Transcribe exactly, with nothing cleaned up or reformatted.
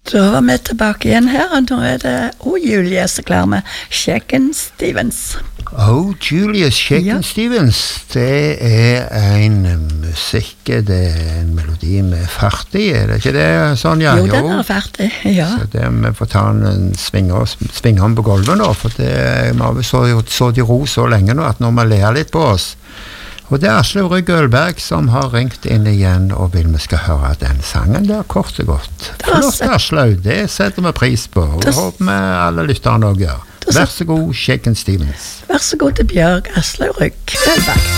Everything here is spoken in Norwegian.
Da var vi tilbake igjen her, og nå er det oh, Julie så klar med Shakin' Stevens. Oh, Julius Shakin' ja. Stevens, det er en musikk, det er en melodi med fart i, er det ikke det, Sonja? Jo, den er fart i, ja. Så det vi får ta en svinger, svinger om på gulvet nå, for det, vi har så, så de ro så lenge nå, at nå må vi ler litt på oss. Og det er Aslaug Rygg Ølberg som har ringt inn igjen og vil vi skal høre den sangen der kort og godt. Flott, Aslaug, det setter vi pris på, og det håper vi alle lytterne også gjør. Vær så god, Shakin' Stevens. Vær så god til Bjørg Aslaug Rygg Ølberg.